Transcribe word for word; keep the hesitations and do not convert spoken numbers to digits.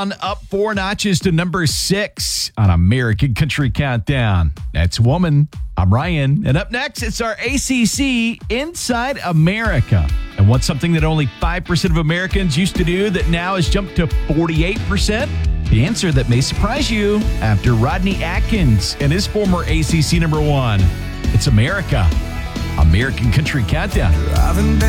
down, up four notches to number six on American Country Countdown. That's Woman. I'm Ryan. And up next, it's our A C C Inside America. And what's something that only five percent of Americans used to do that now has jumped to forty-eight percent? The answer that may surprise you after Rodney Atkins and his former A C C number one. It's America. American Country Countdown.